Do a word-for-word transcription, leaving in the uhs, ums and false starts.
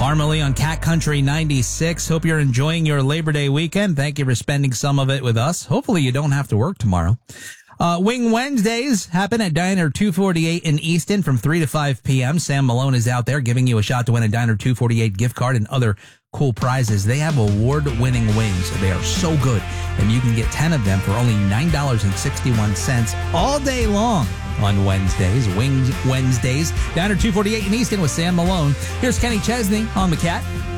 Harmony on Cat Country ninety-six. Hope you're enjoying your Labor Day weekend. Thank you for spending some of it with us. Hopefully you don't have to work tomorrow. Uh, Wing Wednesdays happen at Diner two forty-eight in Easton from three to five p.m. Sam Malone is out there giving you a shot to win a Diner two forty-eight gift card and other cool prizes. They have award-winning wings. They are so good, and you can get ten of them for only nine dollars and sixty-one cents all day long on Wednesdays. Wings Wednesdays. Diner two forty-eight in Easton with Sam Malone. Here's Kenny Chesney on the Cat.